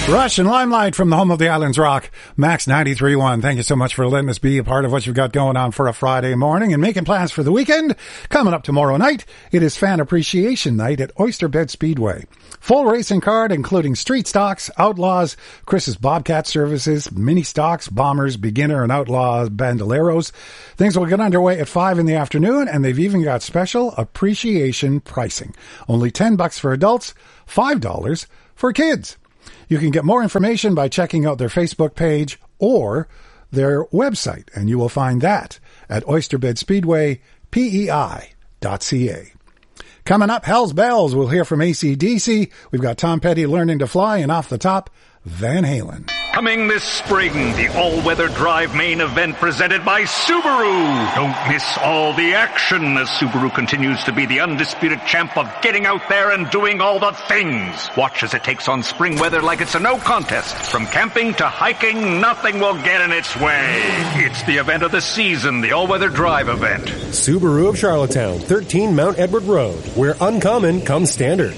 Rush and Limelight from the home of the Islands Rock, Max 93.1. Thank you so much for letting us be a part of what you've got going on for a Friday morning and making plans for the weekend. Coming up tomorrow night, it is Fan Appreciation Night at Oyster Bed Speedway. Full racing card, including street stocks, outlaws, Chris's Bobcat services, mini stocks, bombers, beginner and outlaw bandoleros. Things will get underway at 5 in the afternoon, and they've even got special appreciation pricing. Only $10 for adults, $5 for kids. You can get more information by checking out their Facebook page or their website, and you will find that at oysterbedspeedwaypei.ca. Coming up, Hell's Bells. We'll hear from AC/DC. We've got Tom Petty learning to fly, and off the top, Van Halen. Coming this spring, the all-weather drive main event presented by Subaru. Don't miss all the action as Subaru continues to be the undisputed champ of getting out there and doing all the things. Watch as it takes on spring weather like it's a no contest. From camping to hiking, nothing will get in its way. It's the event of the season, the all-weather drive event. Subaru of Charlottetown, 13 Mount Edward Road, where uncommon comes standard.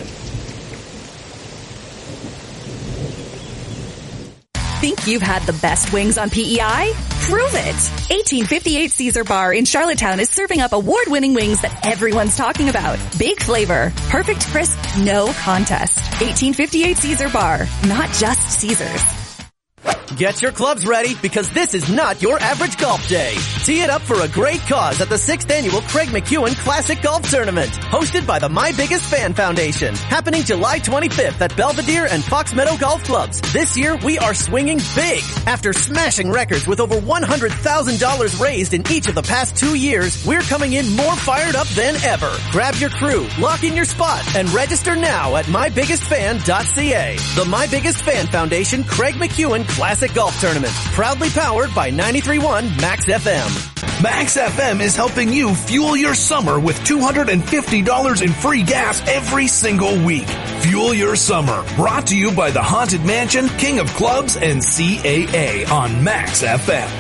Think you've had the best wings on PEI? Prove it! 1858 Caesar Bar in Charlottetown is serving up award-winning wings that everyone's talking about. Big flavor, perfect crisp, no contest. 1858 Caesar Bar, not just Caesar's. Get your clubs ready because this is not your average golf day. Tee it up for a great cause at the 6th Annual Craig McEwen Classic Golf Tournament, hosted by the My Biggest Fan Foundation, happening July 25th at Belvedere and Fox Meadow Golf Clubs. This year, we are swinging big. After smashing records with over $100,000 raised in each of the past 2 years, we're coming in more fired up than ever. Grab your crew, lock in your spot, and register now at mybiggestfan.ca. The My Biggest Fan Foundation Craig McEwen Classic Golf Tournament, proudly powered by 93.1 Max FM. Max FM is helping you fuel your summer with $250 in free gas every single week. Fuel your summer, brought to you by the Haunted Mansion, King of Clubs, and CAA on Max FM.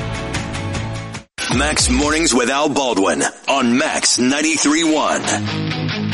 Max Mornings with Al Baldwin on Max 93.1.